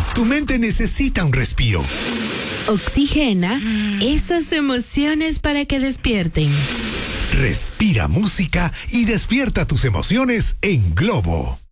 tu mente necesita un respiro. Oxigena esas emociones para que despierten. Respira música y despierta tus emociones en Globo.